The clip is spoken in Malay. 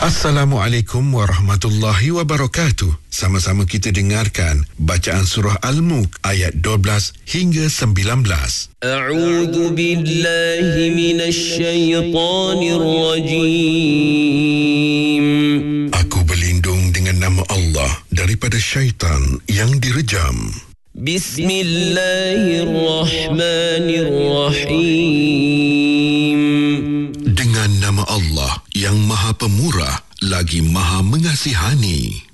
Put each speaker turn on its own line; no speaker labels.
Assalamualaikum warahmatullahi wabarakatuh. Sama-sama kita dengarkan bacaan surah Al-Mulk ayat 12 hingga 19.
A'udzu billahi minasy syaithanir rajim.
Aku berlindung dengan nama Allah daripada syaitan yang direjam.
Bismillahirrahmanirrahim.
Dengan nama Allah yang Maha Pemurah lagi Maha Mengasihani.